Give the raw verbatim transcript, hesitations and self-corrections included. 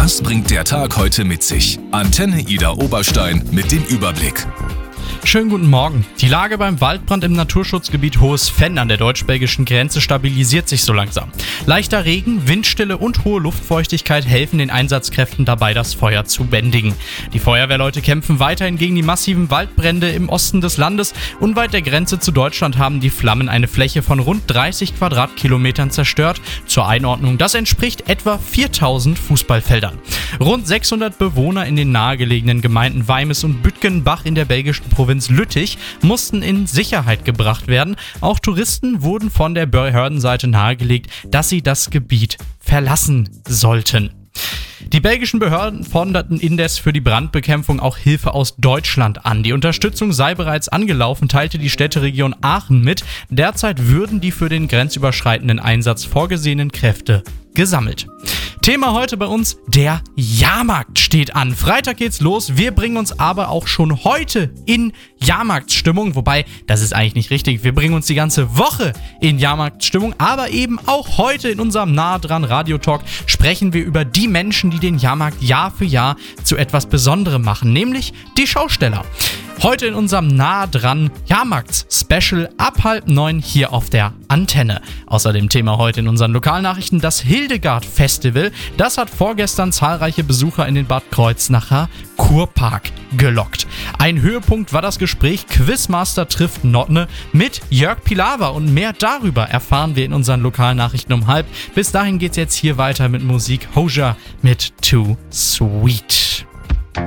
Das bringt der Tag heute mit sich. Antenne Ida Oberstein mit dem Überblick. Schönen guten Morgen. Die Lage beim Waldbrand im Naturschutzgebiet Hohes Venn an der deutsch-belgischen Grenze stabilisiert sich so langsam. Leichter Regen, Windstille und hohe Luftfeuchtigkeit helfen den Einsatzkräften dabei, das Feuer zu bändigen. Die Feuerwehrleute kämpfen weiterhin gegen die massiven Waldbrände im Osten des Landes. Unweit der Grenze zu Deutschland haben die Flammen eine Fläche von rund dreißig Quadratkilometern zerstört. Zur Einordnung, das entspricht etwa viertausend Fußballfeldern. Rund sechshundert Bewohner in den nahegelegenen Gemeinden Weimes und Bütgenbach in der belgischen Provinz Lüttich mussten in Sicherheit gebracht werden. Auch Touristen wurden von der Behördenseite nahegelegt, dass sie das Gebiet verlassen sollten. Die belgischen Behörden forderten indes für die Brandbekämpfung auch Hilfe aus Deutschland an. Die Unterstützung sei bereits angelaufen, teilte die Städteregion Aachen mit. Derzeit würden die für den grenzüberschreitenden Einsatz vorgesehenen Kräfte gesammelt. Thema heute bei uns, der Jahrmarkt steht an. Freitag geht's los, wir bringen uns aber auch schon heute in Jahrmarktstimmung, wobei, das ist eigentlich nicht richtig, wir bringen uns die ganze Woche in Jahrmarktstimmung, aber eben auch heute in unserem Nah dran Radiotalk sprechen wir über die Menschen, die den Jahrmarkt Jahr für Jahr zu etwas Besonderem machen, nämlich die Schausteller. Heute in unserem Nah dran Jahrmarkts-Special ab halb neun hier auf der Antenne. Außerdem Thema heute in unseren Lokalnachrichten das Hildegard-Festival. Das hat vorgestern zahlreiche Besucher in den Bad Kreuznacher Kurpark gelockt. Ein Höhepunkt war das Gespräch Quizmaster trifft Notne mit Jörg Pilawa und mehr darüber erfahren wir in unseren Lokalnachrichten um halb. Bis dahin geht's jetzt hier weiter mit Musik. Hozier mit Too Sweet.